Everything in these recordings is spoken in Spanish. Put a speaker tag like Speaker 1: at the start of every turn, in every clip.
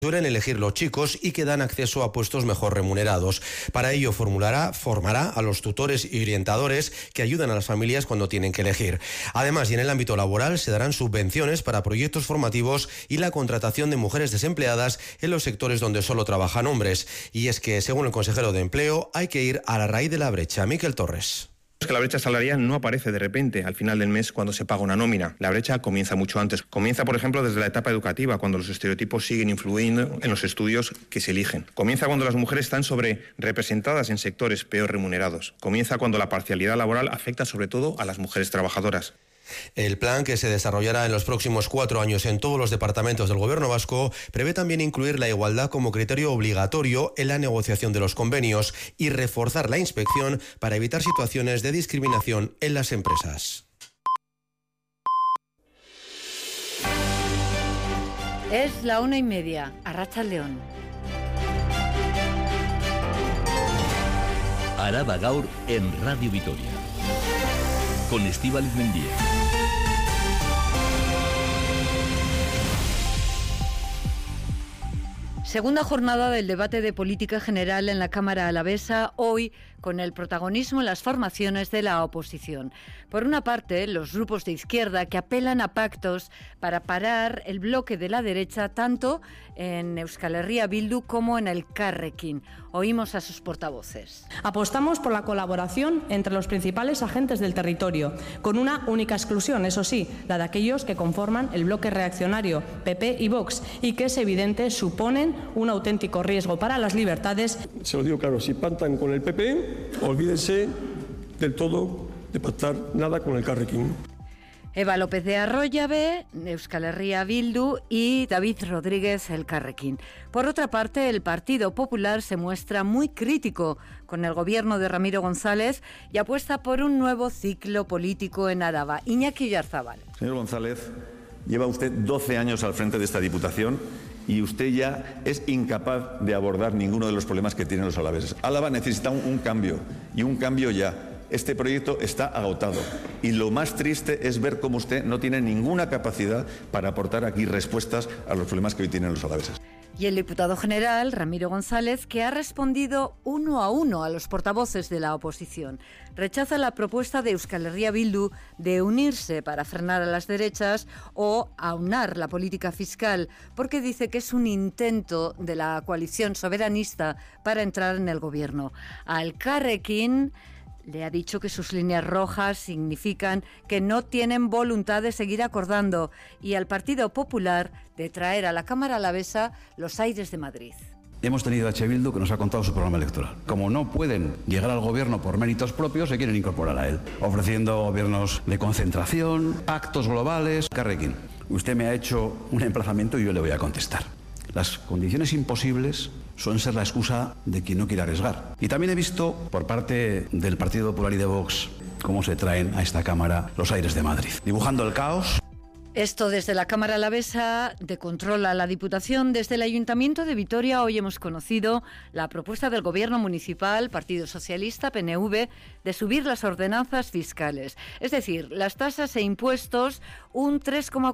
Speaker 1: suelen elegir los chicos y que dan acceso a puestos mejor remunerados. Para ello formará a los tutores y orientadores que ayudan a las familias cuando tienen que elegir. Además, y en el ámbito laboral, se darán subvenciones para proyectos formativos y la contratación de mujeres desempleadas en los sectores donde solo trabajan hombres. Y es que, según el consejero de Empleo, hay que ir a la raíz de la brecha. Miquel Torres.
Speaker 2: Es que la brecha salarial no aparece de repente al final del mes cuando se paga una nómina. La brecha comienza mucho antes. Comienza, por ejemplo, desde la etapa educativa, cuando los estereotipos siguen influyendo en los estudios que se eligen. Comienza cuando las mujeres están representadas en sectores peor remunerados. Comienza cuando la parcialidad laboral afecta sobre todo a las mujeres trabajadoras.
Speaker 1: El plan, que se desarrollará en los próximos 4 años en todos los departamentos del Gobierno vasco, prevé también incluir la igualdad como criterio obligatorio en la negociación de los convenios y reforzar la inspección para evitar situaciones de discriminación en las empresas.
Speaker 3: Es la 1:30, Arratsaldeon.
Speaker 4: Araba Gaur en Radio Vitoria, con Estíbaliz Mendía.
Speaker 3: Segunda jornada del debate de política general en la Cámara alavesa, hoy con el protagonismo en las formaciones de la oposición. Por una parte, los grupos de izquierda que apelan a pactos para parar el bloque de la derecha tanto en Euskal Herria Bildu como en el Carrequín. Oímos a sus portavoces.
Speaker 5: Apostamos por la colaboración entre los principales agentes del territorio, con una única exclusión, eso sí, la de aquellos que conforman el bloque reaccionario PP y Vox, y que es evidente suponen un auténtico riesgo para las libertades.
Speaker 6: Se lo digo claro, si pactan con el PP, olvídense del todo de pactar nada con el Carrequín.
Speaker 3: Eva López de Arroyabe, Euskal Herria Bildu, y David Rodríguez, el Carrequín. Por otra parte, el Partido Popular se muestra muy crítico con el gobierno de Ramiro González y apuesta por un nuevo ciclo político en Araba. Iñaki Oyarzábal.
Speaker 7: Señor González, lleva usted 12 años al frente de esta Diputación y usted ya es incapaz de abordar ninguno de los problemas que tienen los alaveses. Álava necesita un cambio, y un cambio ya. Este proyecto está agotado y lo más triste es ver cómo usted no tiene ninguna capacidad para aportar aquí respuestas a los problemas que hoy tienen los alaveses.
Speaker 3: Y el diputado general, Ramiro González, que ha respondido 1 a 1 a los portavoces de la oposición. Rechaza la propuesta de Euskal Herria Bildu de unirse para frenar a las derechas o aunar la política fiscal, porque dice que es un intento de la coalición soberanista para entrar en el gobierno. Al Carrequín le ha dicho que sus líneas rojas significan que no tienen voluntad de seguir acordando, y al Partido Popular de traer a la Cámara alavesa los aires de Madrid.
Speaker 8: Hemos tenido a H. Bildu que nos ha contado su programa electoral. Como no pueden llegar al gobierno por méritos propios, se quieren incorporar a él, ofreciendo gobiernos de concentración, pactos globales. Carrequín, usted me ha hecho un emplazamiento y yo le voy a contestar. Las condiciones imposibles suelen ser la excusa de quien no quiere arriesgar. Y también he visto por parte del Partido Popular y de Vox cómo se traen a esta Cámara los aires de Madrid, dibujando el caos.
Speaker 3: Esto desde la Cámara alavesa de control a la Diputación. Desde el Ayuntamiento de Vitoria hoy hemos conocido la propuesta del Gobierno Municipal, Partido Socialista, PNV, de subir las ordenanzas fiscales. Es decir, las tasas e impuestos un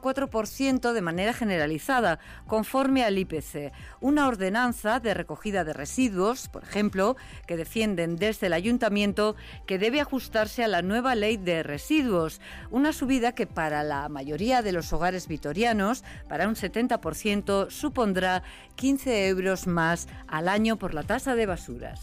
Speaker 3: 3,4% de manera generalizada, conforme al IPC. Una ordenanza de recogida de residuos, por ejemplo, que defienden desde el Ayuntamiento, que debe ajustarse a la nueva ley de residuos. Una subida que para la mayoría de los hogares vitorianos, para un 70%, supondrá 15 euros más al año por la tasa de basuras.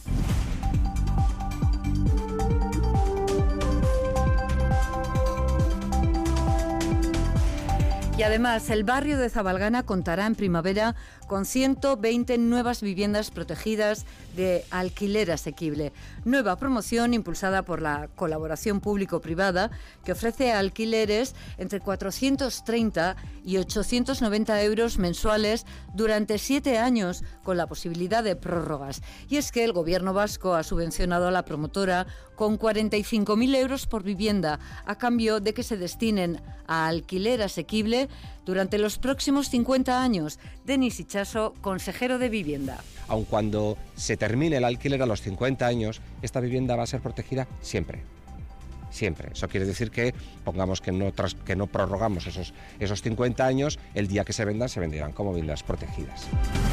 Speaker 3: Y además, el barrio de Zabalgana contará en primavera con 120 nuevas viviendas protegidas de alquiler asequible. Nueva promoción impulsada por la colaboración público-privada que ofrece alquileres entre 430 y 890 euros mensuales durante 7 años, con la posibilidad de prórrogas. Y es que el Gobierno vasco ha subvencionado a la promotora con 45.000 euros por vivienda, a cambio de que se destinen a alquiler asequible durante los próximos 50 años. Denis Itxaso, consejero de Vivienda.
Speaker 9: Aun cuando se termine el alquiler a los 50 años, esta vivienda va a ser protegida siempre. siempre. Eso quiere decir que, pongamos que no prorrogamos esos 50 años, el día que se venderán como viviendas protegidas.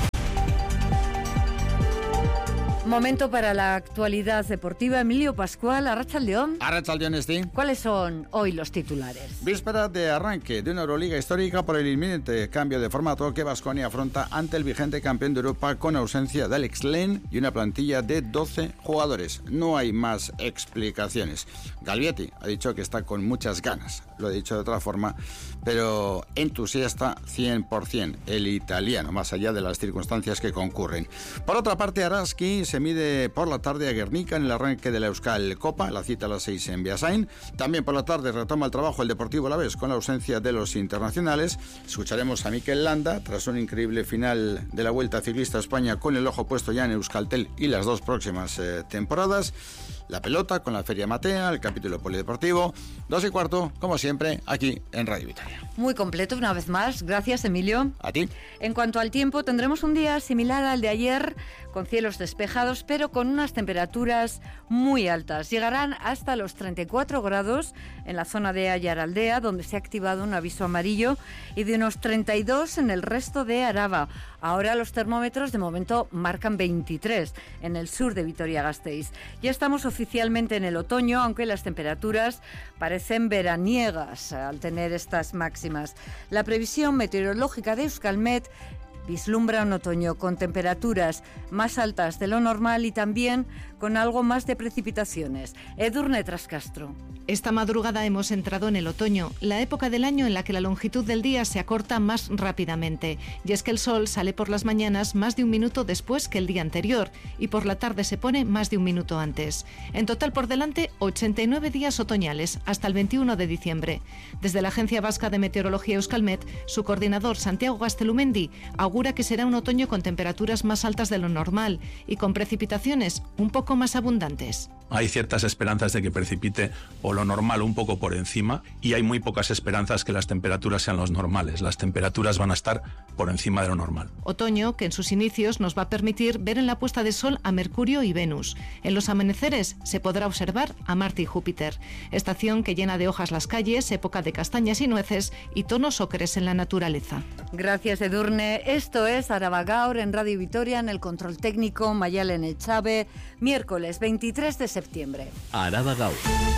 Speaker 3: Momento para la actualidad deportiva. Emilio Pascual, Arratsaldeon.
Speaker 10: Arratsaldeon, Esti.
Speaker 3: ¿Cuáles son hoy los titulares?
Speaker 10: Víspera de arranque de una Euroliga histórica por el inminente cambio de formato que Baskonia afronta ante el vigente campeón de Europa con ausencia de Alex Len y una plantilla de 12 jugadores. No hay más explicaciones. Galvietti ha dicho que está con muchas ganas, lo he dicho de otra forma, pero entusiasta 100% el italiano, más allá de las circunstancias que concurren. Por otra parte, Araski se mide por la tarde a Guernica en el arranque de la Euskal Copa, la cita a las 6 en Beasain. También por la tarde retoma el trabajo el Deportivo Alavés con la ausencia de los internacionales. Escucharemos a Mikel Landa tras un increíble final de la Vuelta Ciclista a España con el ojo puesto ya en Euskaltel y las 2 próximas temporadas. La pelota con la Feria Matea, el capítulo polideportivo, 2:15, como siempre, aquí en Radio Vitoria.
Speaker 3: Muy completo una vez más. Gracias, Emilio.
Speaker 10: A ti.
Speaker 3: En cuanto al tiempo, tendremos un día similar al de ayer, con cielos despejados, pero con unas temperaturas muy altas. Llegarán hasta los 34 grados en la zona de Ayaraldea, donde se ha activado un aviso amarillo, y de unos 32 en el resto de Araba. Ahora los termómetros de momento marcan 23 en el sur de Vitoria-Gasteiz. Ya estamos oficialmente en el otoño, aunque las temperaturas parecen veraniegas al tener estas máximas. La previsión meteorológica de Euskalmet vislumbra un otoño con temperaturas más altas de lo normal y también con algo más de precipitaciones. Edurne Trascastro.
Speaker 11: Esta madrugada hemos entrado en el otoño, la época del año en la que la longitud del día se acorta más rápidamente. Y es que el sol sale por las mañanas más de un minuto después que el día anterior y por la tarde se pone más de un minuto antes. En total por delante 89 días otoñales hasta el 21 de diciembre. Desde la Agencia Vasca de Meteorología Euskalmet, su coordinador Santiago Gastelumendi augura que será un otoño con temperaturas más altas de lo normal y con precipitaciones un poco más abundantes.
Speaker 12: Hay ciertas esperanzas de que precipite o lo normal un poco por encima y hay muy pocas esperanzas que las temperaturas sean los normales. Las temperaturas van a estar por encima de lo normal.
Speaker 11: Otoño que en sus inicios nos va a permitir ver en la puesta de sol a Mercurio y Venus. En los amaneceres se podrá observar a Marte y Júpiter. Estación que llena de hojas las calles, época de castañas y nueces y tonos ocres en la naturaleza.
Speaker 3: Gracias, Edurne. Esto es Araba Gaur en Radio Vitoria, en el control técnico Mayalen Echave, miércoles 23 de septiembre.
Speaker 4: Araba Gaur.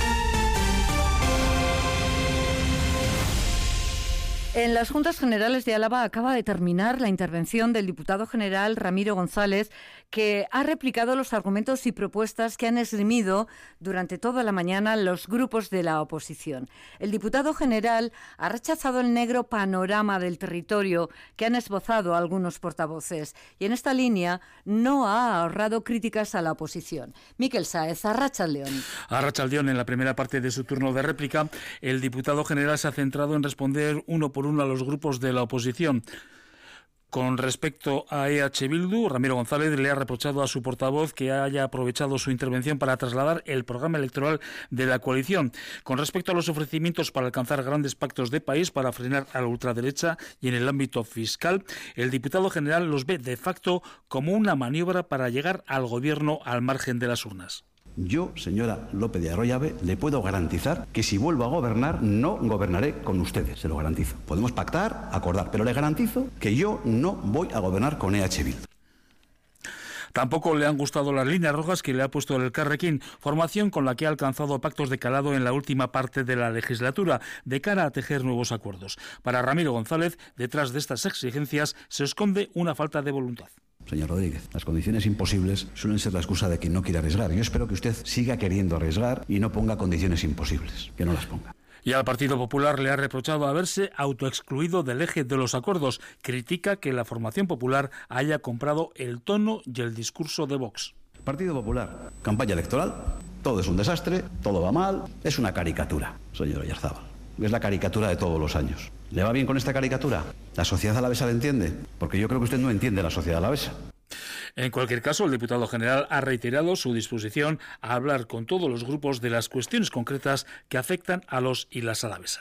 Speaker 3: En las Juntas Generales de Álava acaba de terminar la intervención del diputado general Ramiro González, que ha replicado los argumentos y propuestas que han esgrimido durante toda la mañana los grupos de la oposición. El diputado general ha rechazado el negro panorama del territorio que han esbozado algunos portavoces y en esta línea no ha ahorrado críticas a la oposición. Mikel Sáez, Arratsaldeon.
Speaker 13: Arratsaldeon, en la primera parte de su turno de réplica, el diputado general se ha centrado en responder uno por uno a los grupos de la oposición. Con respecto a EH Bildu, Ramiro González le ha reprochado a su portavoz que haya aprovechado su intervención para trasladar el programa electoral de la coalición. Con respecto a los ofrecimientos para alcanzar grandes pactos de país para frenar a la ultraderecha y en el ámbito fiscal, el diputado general los ve de facto como una maniobra para llegar al gobierno al margen de las urnas.
Speaker 8: Yo, señora López de Arroyabe, le puedo garantizar que si vuelvo a gobernar, no gobernaré con ustedes, se lo garantizo. Podemos pactar, acordar, pero le garantizo que yo no voy a gobernar con EH Bildu.
Speaker 13: Tampoco le han gustado las líneas rojas que le ha puesto el Elkarrekin, formación con la que ha alcanzado pactos de calado en la última parte de la legislatura, de cara a tejer nuevos acuerdos. Para Ramiro González, detrás de estas exigencias se esconde una falta de voluntad.
Speaker 8: Señor Rodríguez, las condiciones imposibles suelen ser la excusa de quien no quiere arriesgar. Yo espero que usted siga queriendo arriesgar y no ponga condiciones imposibles, que no las ponga.
Speaker 13: Y al Partido Popular le ha reprochado haberse autoexcluido del eje de los acuerdos. Critica que la formación popular haya comprado el tono y el discurso de Vox.
Speaker 8: Partido Popular, campaña electoral, todo es un desastre, todo va mal, es una caricatura, señor Oyarzábal. Es la caricatura de todos los años. ¿Le va bien con esta caricatura? ¿La sociedad alavesa la entiende? Porque yo creo que usted no entiende la sociedad alavesa.
Speaker 13: En cualquier caso, el diputado general ha reiterado su disposición a hablar con todos los grupos de las cuestiones concretas que afectan a los y las alavesas.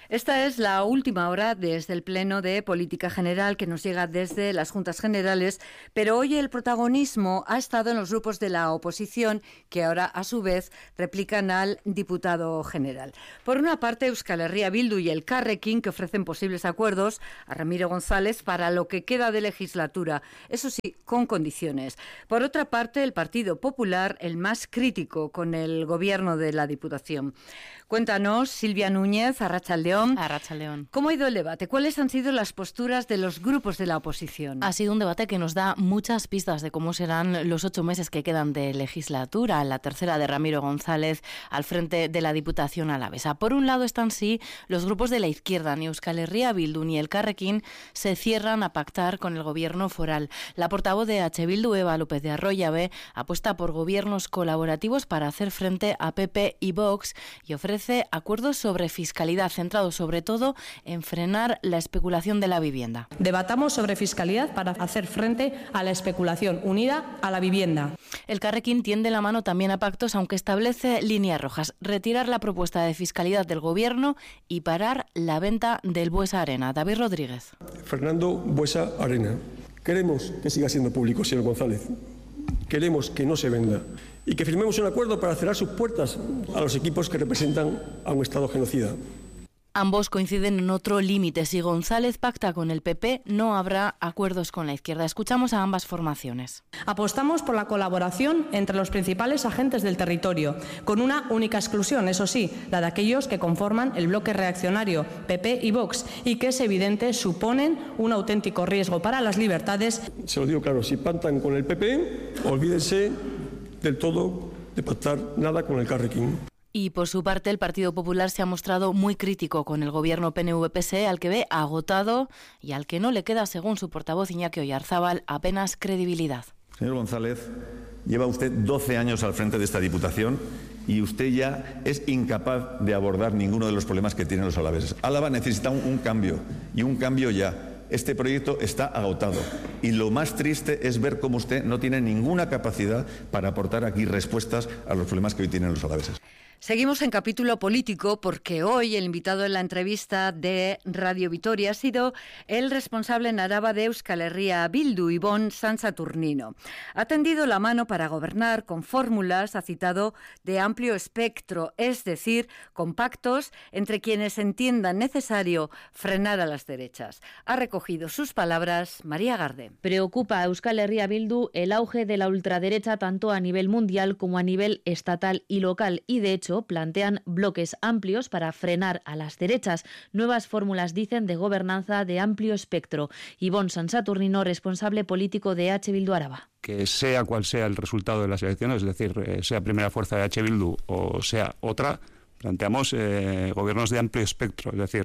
Speaker 3: Esta es la última hora desde el Pleno de Política General que nos llega desde las Juntas Generales, pero hoy el protagonismo ha estado en los grupos de la oposición que ahora a su vez replican al diputado general. Por una parte, Euskal Herria Bildu y el Carrequín, que ofrecen posibles acuerdos a Ramiro González para lo que queda de legislatura, eso sí, con condiciones. Por otra parte, el Partido Popular, el más crítico con el gobierno de la Diputación. Cuéntanos, Silvia Núñez, Arratsaldeón.
Speaker 14: Arratsaldeón.
Speaker 3: ¿Cómo ha ido el debate? ¿Cuáles han sido las posturas de los grupos de la oposición?
Speaker 14: Ha sido un debate que nos da muchas pistas de cómo serán los 8 meses que quedan de legislatura, la tercera de Ramiro González al frente de la Diputación alavesa. Por un lado están sí los grupos de la izquierda, ni Euskal Herria Bildu ni el Carrequín se cierran a pactar con el gobierno foral. La portavoz de H. Bildu, Eva López de Arroyabe, apuesta por gobiernos colaborativos para hacer frente a PP y Vox y ofrece acuerdos sobre fiscalidad centrados sobre todo en frenar la especulación de la vivienda.
Speaker 5: Debatamos sobre fiscalidad para hacer frente a la especulación unida a la vivienda.
Speaker 14: El Carrequín tiende la mano también a pactos, aunque establece líneas rojas: retirar la propuesta de fiscalidad del gobierno y parar la venta del Buesa Arena. David Rodríguez.
Speaker 6: Fernando Buesa Arena. Queremos que siga siendo público, señor González. Queremos que no se venda y que firmemos un acuerdo para cerrar sus puertas a los equipos que representan a un Estado genocida.
Speaker 14: Ambos coinciden en otro límite. Si González pacta con el PP, no habrá acuerdos con la izquierda. Escuchamos a ambas formaciones.
Speaker 5: Apostamos por la colaboración entre los principales agentes del territorio, con una única exclusión, eso sí, la de aquellos que conforman el bloque reaccionario, PP y Vox, y que es evidente suponen un auténtico riesgo para las libertades.
Speaker 6: Se lo digo claro, si pactan con el PP, olvídense del todo de pactar nada con el Carrequín.
Speaker 14: Y por su parte, el Partido Popular se ha mostrado muy crítico con el gobierno PNV-PSE, al que ve agotado y al que no le queda, según su portavoz Iñaki Oyarzábal, apenas credibilidad.
Speaker 7: Señor González, lleva usted 12 años al frente de esta Diputación y usted ya es incapaz de abordar ninguno de los problemas que tienen los alaveses. Álava necesita un cambio, y un cambio ya. Este proyecto está agotado y lo más triste es ver cómo usted no tiene ninguna capacidad para aportar aquí respuestas a los problemas que hoy tienen los alaveses.
Speaker 3: Seguimos en capítulo político porque hoy el invitado en la entrevista de Radio Vitoria ha sido el responsable en Araba de Euskal Herria Bildu, Ibon Sansaturnino. Ha tendido la mano para gobernar con fórmulas, ha citado, de amplio espectro, es decir, con pactos entre quienes entiendan necesario frenar a las derechas. Ha recogido sus palabras María Garde.
Speaker 15: Preocupa a Euskal Herria Bildu el auge de la ultraderecha tanto a nivel mundial como a nivel estatal y local y, de hecho, plantean bloques amplios para frenar a las derechas. Nuevas fórmulas, dicen, de gobernanza de amplio espectro. Ibon Sansaturnino, responsable político de H. Bildu Araba.
Speaker 12: Que sea cual sea el resultado de las elecciones, es decir, sea primera fuerza de H. Bildu o sea otra, planteamos gobiernos de amplio espectro. Es decir,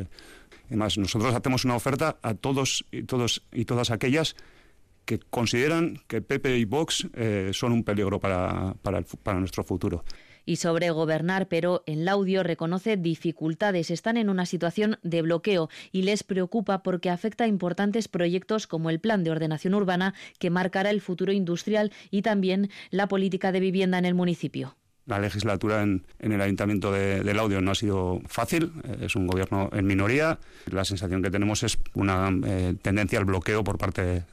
Speaker 12: además, nosotros hacemos una oferta a todos y todas aquellas que consideran que PP y Vox son un peligro para nuestro futuro.
Speaker 15: Y sobre gobernar, pero en Laudio reconoce dificultades. Están en una situación de bloqueo y les preocupa porque afecta a importantes proyectos como el Plan de Ordenación Urbana, que marcará el futuro industrial, y también la política de vivienda en el municipio.
Speaker 12: La legislatura en el Ayuntamiento de Laudio no ha sido fácil, es un gobierno en minoría. La sensación que tenemos es una tendencia al bloqueo por parte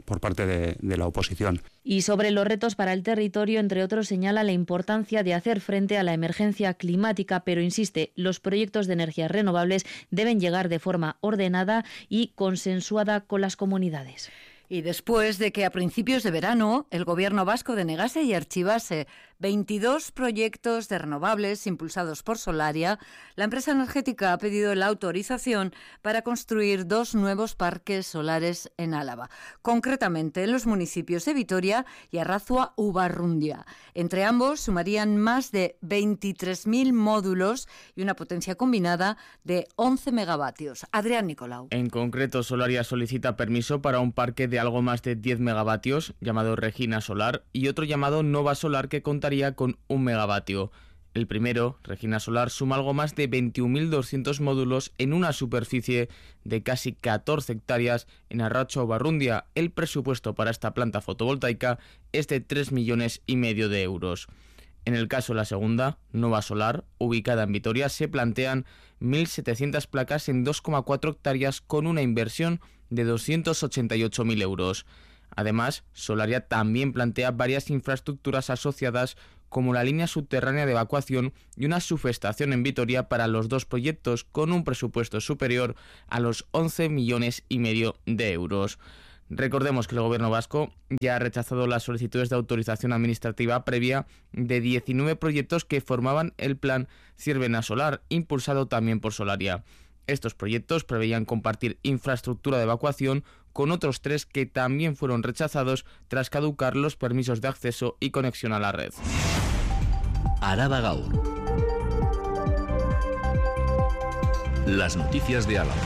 Speaker 12: de la oposición.
Speaker 15: Y sobre los retos para el territorio, entre otros, señala la importancia de hacer frente a la emergencia climática, pero insiste, los proyectos de energías renovables deben llegar de forma ordenada y consensuada con las comunidades.
Speaker 3: Y después de que a principios de verano el gobierno vasco denegase y archivase 22 proyectos de renovables impulsados por Solaria, la empresa energética ha pedido la autorización para construir 2 nuevos parques solares en Álava, concretamente en los municipios de Vitoria y Arrazua-Ubarrundia. Entre ambos sumarían más de 23.000 módulos y una potencia combinada de 11 megavatios. Adrián Nicolau.
Speaker 16: En concreto, Solaria solicita permiso para un parque de algo más de 10 megavatios, llamado Regina Solar, y otro llamado Nova Solar, que contaría con 1 megavatio. El primero, Regina Solar, suma algo más de 21.200 módulos en una superficie de casi 14 hectáreas en Arratxo-Barrundia. El presupuesto para esta planta fotovoltaica es de 3,5 millones de euros. En el caso de la segunda, Nova Solar, ubicada en Vitoria, se plantean 1.700 placas en 2,4 hectáreas con una inversión de 288.000 euros. Además, Solaria también plantea varias infraestructuras asociadas como la línea subterránea de evacuación y una subestación en Vitoria para los dos proyectos con un presupuesto superior a los 11,5 millones de euros. Recordemos que el Gobierno vasco ya ha rechazado las solicitudes de autorización administrativa previa de 19 proyectos que formaban el plan Ciervena Solar, impulsado también por Solaria. Estos proyectos preveían compartir infraestructura de evacuación con otros 3 que también fueron rechazados tras caducar los permisos de acceso y conexión a la red.
Speaker 4: Araba Gaur. Las noticias de Álava.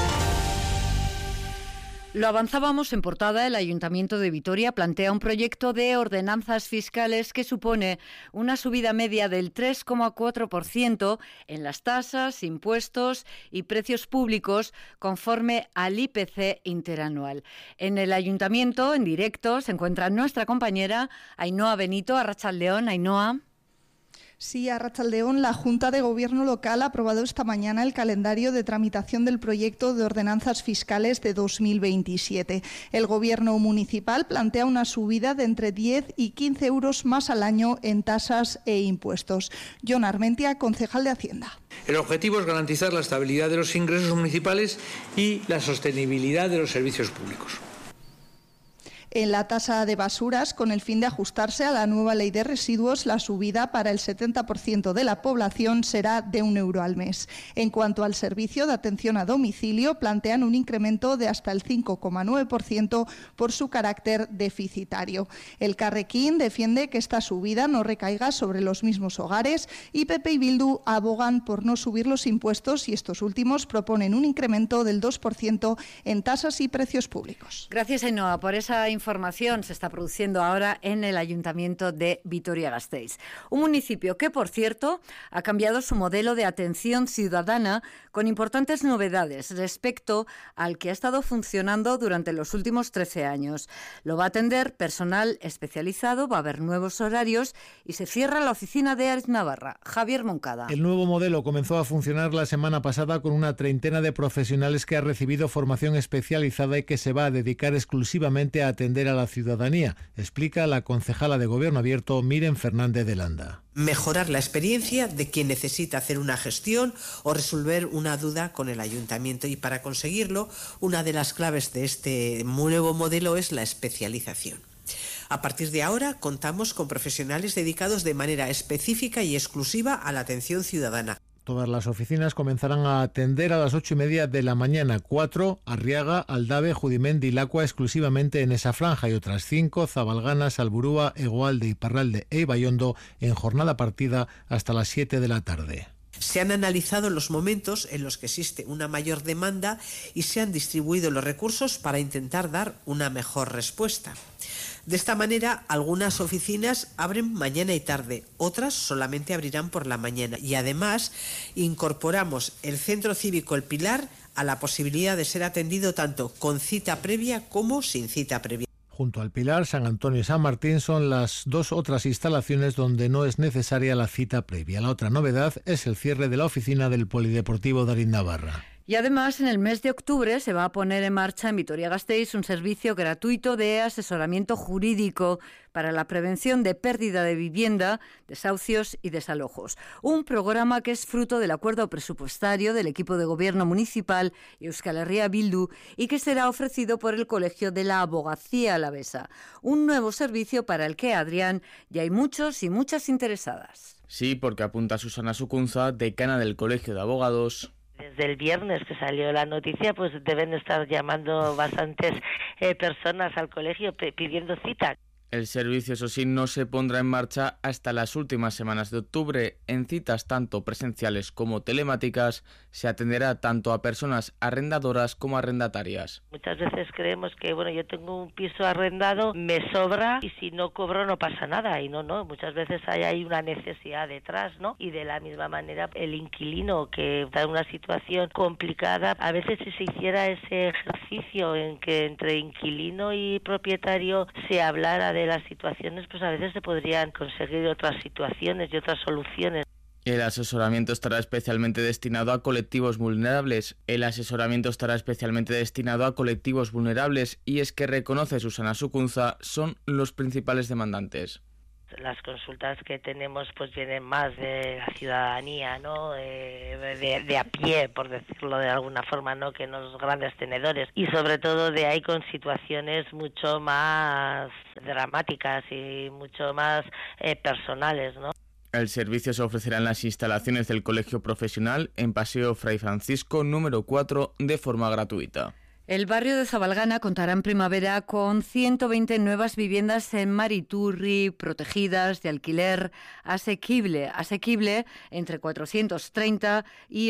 Speaker 3: Lo avanzábamos en portada, el Ayuntamiento de Vitoria plantea un proyecto de ordenanzas fiscales que supone una subida media del 3,4% en las tasas, impuestos y precios públicos conforme al IPC interanual. En el Ayuntamiento, en directo, se encuentra nuestra compañera Ainhoa Benito. Arratsaldeón, Ainhoa.
Speaker 17: Sí, arratsaldeón, la Junta de Gobierno local ha aprobado esta mañana el calendario de tramitación del proyecto de ordenanzas fiscales de 2027. El Gobierno municipal plantea una subida de entre 10 y 15 euros más al año en tasas e impuestos. Jon Armentia, concejal de Hacienda.
Speaker 18: El objetivo es garantizar la estabilidad de los ingresos municipales y la sostenibilidad de los servicios públicos.
Speaker 17: En la tasa de basuras, con el fin de ajustarse a la nueva ley de residuos, la subida para el 70% de la población será de 1 euro al mes. En cuanto al servicio de atención a domicilio, plantean un incremento de hasta el 5,9% por su carácter deficitario. El Carrequín defiende que esta subida no recaiga sobre los mismos hogares y PP y Bildu abogan por no subir los impuestos y estos últimos proponen un incremento del 2% en tasas y precios públicos.
Speaker 3: Gracias, Ainhoa, por esa información se está produciendo ahora en el Ayuntamiento de Vitoria-Gasteiz. Un municipio que, por cierto, ha cambiado su modelo de atención ciudadana con importantes novedades respecto al que ha estado funcionando durante los últimos 13 años. Lo va a atender personal especializado, va a haber nuevos horarios y se cierra la oficina de Ares Navarra. Javier Moncada.
Speaker 19: El nuevo modelo comenzó a funcionar la semana pasada con una treintena de profesionales que ha recibido formación especializada y que se va a dedicar exclusivamente a atender a la ciudadanía, explica la concejala de Gobierno Abierto, Miren Fernández de Landa.
Speaker 20: Mejorar la experiencia de quien necesita hacer una gestión o resolver una duda con el ayuntamiento, y para conseguirlo, una de las claves de este nuevo modelo es la especialización. A partir de ahora contamos con profesionales dedicados de manera específica y exclusiva a la atención ciudadana.
Speaker 19: Todas las oficinas comenzarán a atender a las 8:30 de la mañana, 4, Arriaga, Aldave, Judimendi y Lacua exclusivamente en esa franja y otras 5, Zabalgana, Salburúa, Egualde, Iparralde e Ibaiondo en jornada partida hasta las 7 de la tarde.
Speaker 20: Se han analizado los momentos en los que existe una mayor demanda y se han distribuido los recursos para intentar dar una mejor respuesta. De esta manera, algunas oficinas abren mañana y tarde, otras solamente abrirán por la mañana. Y además, incorporamos el Centro Cívico El Pilar a la posibilidad de ser atendido tanto con cita previa como sin cita previa.
Speaker 19: Junto al Pilar, San Antonio y San Martín son las dos otras instalaciones donde no es necesaria la cita previa. La otra novedad es el cierre de la oficina del Polideportivo de Ares Navarra.
Speaker 3: Y además, en el mes de octubre se va a poner en marcha en Vitoria-Gasteiz un servicio gratuito de asesoramiento jurídico para la prevención de pérdida de vivienda, desahucios y desalojos. Un programa que es fruto del acuerdo presupuestario del equipo de gobierno municipal y Euskal Herria Bildu y que será ofrecido por el Colegio de la Abogacía Alavesa. Un nuevo servicio para el que, Adrián, ya hay muchos y muchas interesadas.
Speaker 16: Sí, porque apunta Susana Sucunza, decana del Colegio de Abogados.
Speaker 21: Desde el viernes que salió la noticia, pues deben estar llamando bastantes personas al colegio pidiendo cita.
Speaker 16: El servicio, eso sí, no se pondrá en marcha hasta las últimas semanas de octubre. En citas tanto presenciales como telemáticas se atenderá tanto a personas arrendadoras como arrendatarias.
Speaker 21: Muchas veces creemos que, bueno, yo tengo un piso arrendado, me sobra y si no cobro no pasa nada. Y no, muchas veces hay una necesidad detrás, ¿no? Y de la misma manera el inquilino que está en una situación complicada, a veces si se hiciera ese ejercicio en que entre inquilino y propietario se hablara de las situaciones, pues a veces se podrían conseguir otras situaciones y otras soluciones.
Speaker 16: El asesoramiento estará especialmente destinado a colectivos vulnerables. Y es que reconoce Susana Sucunza, son los principales demandantes.
Speaker 21: Las consultas que tenemos pues vienen más de la ciudadanía, ¿no? De a pie, por decirlo de alguna forma, ¿no? Que los grandes tenedores, y sobre todo de ahí con situaciones mucho más dramáticas y mucho más personales, ¿no?
Speaker 16: El servicio se ofrecerá en las instalaciones del Colegio Profesional en Paseo Fray Francisco número 4 de forma gratuita.
Speaker 3: El barrio de Zabalgana contará en primavera con 120 nuevas viviendas en Mariturri, protegidas, de alquiler asequible entre 430 y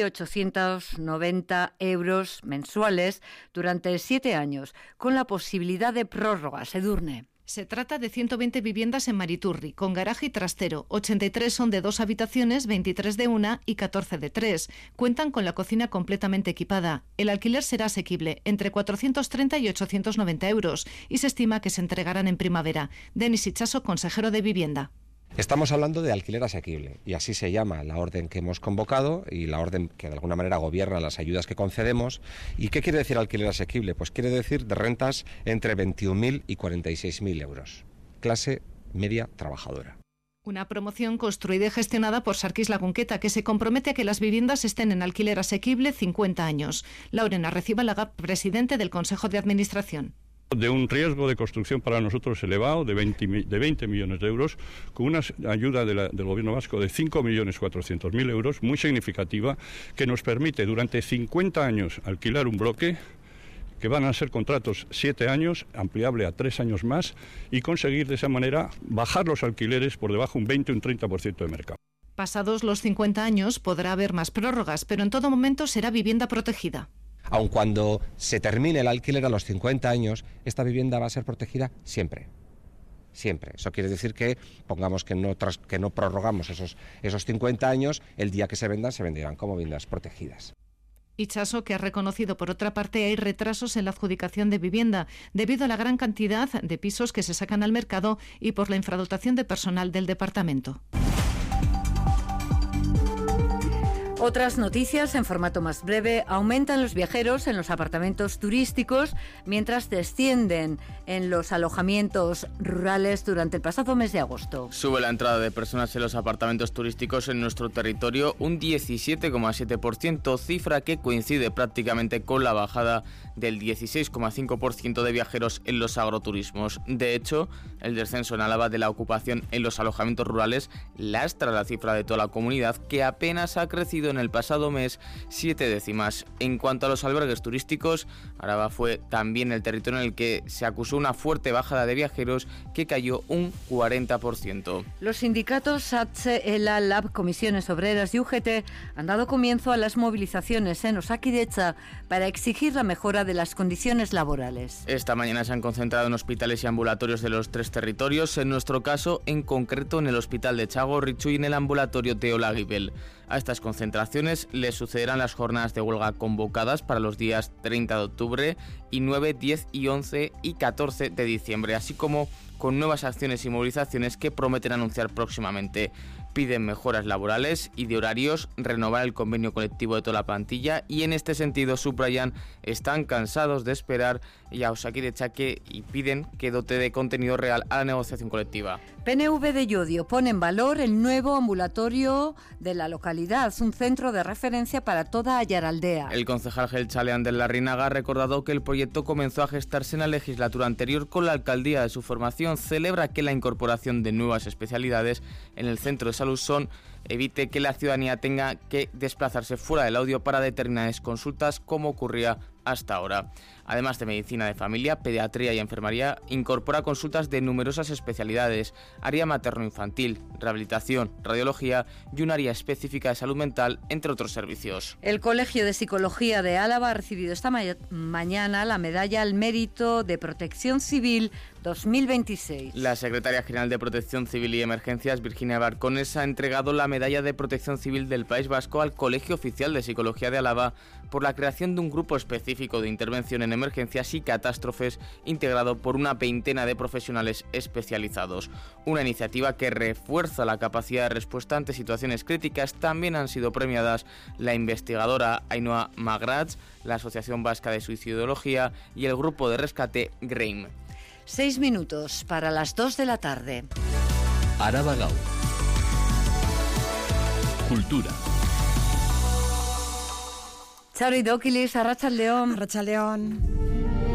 Speaker 3: 890 euros mensuales durante 7 años, con la posibilidad de prórroga. Edurne.
Speaker 11: Se trata de 120 viviendas en Mariturri, con garaje y trastero. 83 son de 2 habitaciones, 23 de 1 y 14 de 3. Cuentan con la cocina completamente equipada. El alquiler será asequible, entre 430 y 890 euros, y se estima que se entregarán en primavera. Denis Ichaso, consejero de Vivienda.
Speaker 9: Estamos hablando de alquiler asequible, y así se llama la orden que hemos convocado y la orden que de alguna manera gobierna las ayudas que concedemos. ¿Y qué quiere decir alquiler asequible? Pues quiere decir de rentas entre 21.000 y 46.000 euros. Clase media trabajadora.
Speaker 11: Una promoción construida y gestionada por Sarquís Lagunqueta, que se compromete a que las viviendas estén en alquiler asequible 50 años. Lorena Recibalaga, presidente del Consejo de Administración.
Speaker 2: De un riesgo de construcción para nosotros elevado de 20 millones de euros, con una ayuda del Gobierno vasco de 5.400.000 euros, muy significativa, que nos permite durante 50 años alquilar un bloque, que van a ser contratos 7 años, ampliable a 3 años más, y conseguir de esa manera bajar los alquileres por debajo un 20 o un 30% de mercado.
Speaker 11: Pasados los 50 años podrá haber más prórrogas, pero en todo momento será vivienda protegida.
Speaker 9: Aun cuando se termine el alquiler a los 50 años, esta vivienda va a ser protegida siempre. Siempre. Eso quiere decir que, pongamos que no prorrogamos esos 50 años, el día que se venderán como viviendas protegidas.
Speaker 11: Ichaso, que ha reconocido por otra parte hay retrasos en la adjudicación de vivienda debido a la gran cantidad de pisos que se sacan al mercado y por la infradotación de personal del departamento.
Speaker 3: Otras noticias en formato más breve. Aumentan los viajeros en los apartamentos turísticos mientras descienden en los alojamientos rurales durante el pasado mes de agosto.
Speaker 16: Sube la entrada de personas en los apartamentos turísticos en nuestro territorio un 17,7%, cifra que coincide prácticamente con la bajada del 16,5% de viajeros en los agroturismos. De hecho, el descenso en Álava de la ocupación en los alojamientos rurales lastra la cifra de toda la comunidad, que apenas ha crecido en el pasado mes 7 décimas. En cuanto a los albergues turísticos, Álava fue también el territorio en el que se acusó una fuerte bajada de viajeros, que cayó un 40%.
Speaker 3: Los sindicatos SATSE, ELA, LAB, Comisiones Obreras y UGT han dado comienzo a las movilizaciones en Osakidetza para exigir la mejora de las condiciones laborales.
Speaker 16: Esta mañana se han concentrado en hospitales y ambulatorios de los 3 territorios, en nuestro caso en concreto en el hospital de Txagorritxu y en el ambulatorio de Olagibel. A estas concentraciones le sucederán las jornadas de huelga convocadas para los días 30 de octubre y 9, 10 y 11 y 14 de diciembre, así como con nuevas acciones y movilizaciones que prometen anunciar próximamente. Piden mejoras laborales y de horarios, renovar el convenio colectivo de toda la plantilla y en este sentido, subrayan, están cansados de esperar y a Osakidetza y piden que dote de contenido real a la negociación colectiva.
Speaker 3: PNV de Llodio pone en valor el nuevo ambulatorio de la localidad, un centro de referencia para toda Ayaraldea.
Speaker 16: El concejal Geltzale Ander Larrinaga ha recordado que el proyecto comenzó a gestarse en la legislatura anterior con la alcaldía de su formación. Celebra que la incorporación de nuevas especialidades en el centro de salud evite que la ciudadanía tenga que desplazarse fuera del audio para determinadas consultas, como ocurría hasta ahora. Además de medicina de familia, pediatría y enfermería, incorpora consultas de numerosas especialidades, área materno-infantil, rehabilitación, radiología y un área específica de salud mental, entre otros servicios.
Speaker 3: El Colegio de Psicología de Álava ha recibido esta mañana la Medalla al Mérito de Protección Civil 2026.
Speaker 16: La secretaria general de Protección Civil y Emergencias, Virginia Barcones, ha entregado la Medalla de Protección Civil del País Vasco al Colegio Oficial de Psicología de Álava por la creación de un grupo específico de intervención en emergencias y catástrofes integrado por una veintena de profesionales especializados. Una iniciativa que refuerza la capacidad de respuesta ante situaciones críticas. También han sido premiadas la investigadora Ainhoa Magrats, la Asociación Vasca de Suicidología y el grupo de rescate GREIM.
Speaker 3: 6 minutos para las 2 de la tarde.
Speaker 4: Araba Gau. Cultura.
Speaker 3: Charo Idóquilis, Arratsaldeon.
Speaker 1: Arratsaldeon.